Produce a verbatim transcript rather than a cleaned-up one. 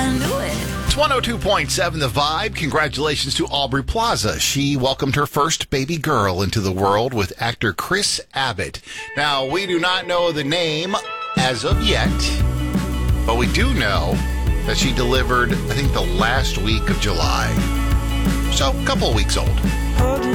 I knew it. It's one oh two point seven The Vibe. Congratulations to Aubrey Plaza. She welcomed her first baby girl into the world with actor Chris Abbott. Now, we do not know the name as of yet, but we do know that she delivered, I think, the last week of July. So, a couple of weeks old.